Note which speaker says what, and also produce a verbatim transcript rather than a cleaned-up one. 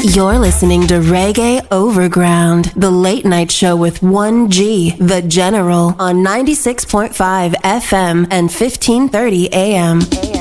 Speaker 1: You're listening to Reggae Overground, the late night show with one G, the General, on ninety-six point five F M and fifteen thirty A M.